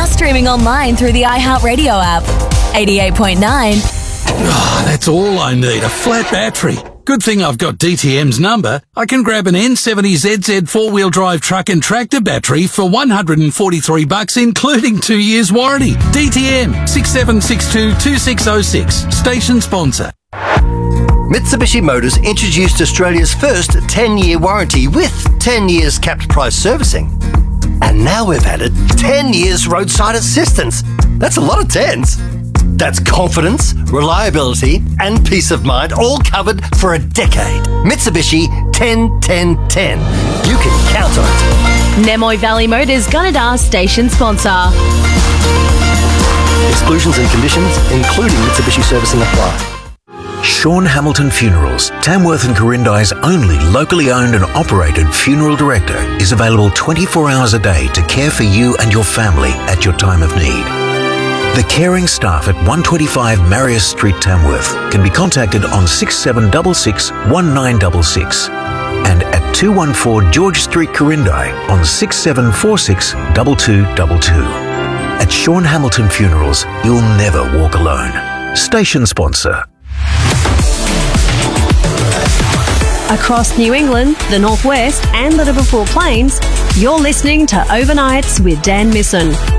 streaming online through the iHeartRadio app. 88.9. That's all I need, a flat battery. Good thing I've got DTM's number. I can grab an N70ZZ four-wheel drive truck and tractor battery for $143, including 2 years warranty. DTM 6762-2606. Station sponsor. Mitsubishi Motors introduced Australia's first 10-year warranty with 10 years capped price servicing. And now we've added 10 years roadside assistance. That's a lot of tens. That's confidence, reliability, and peace of mind, all covered for a decade. Mitsubishi 10-10-10. You can count on it. Nemoy Valley Motors Gunnedah station sponsor. Exclusions and conditions, including Mitsubishi servicing, apply. Sean Hamilton Funerals, Tamworth and Corindi's only locally owned and operated funeral director, is available 24 hours a day to care for you and your family at your time of need. The caring staff at 125 Marius Street, Tamworth can be contacted on 6766 1966 and at 214 George Street, Corindi on 6746 2222. At Sean Hamilton Funerals, you'll never walk alone. Station sponsor. Across New England, the Northwest and the Liverpool Plains, you're listening to Overnights with Dan Misson.